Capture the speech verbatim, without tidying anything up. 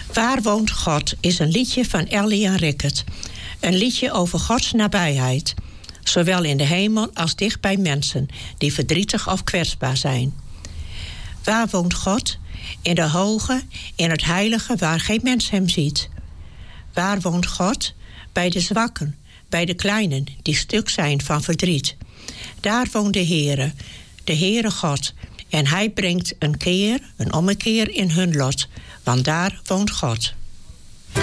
Waar woont God is een liedje van Ellie en Rickert. Een liedje over Gods nabijheid. Zowel in de hemel als dicht bij mensen die verdrietig of kwetsbaar zijn. Waar woont God? In de hoge, in het heilige waar geen mens hem ziet. Waar woont God? Bij de zwakken, bij de kleinen die stuk zijn van verdriet. Daar woont de Heere, de Heere God. En hij brengt een keer, een ommekeer in hun lot. Want daar woont God.